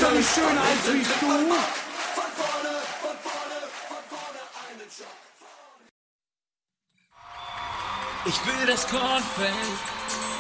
doch nicht schöner als wie du. Ich will das Kornfeld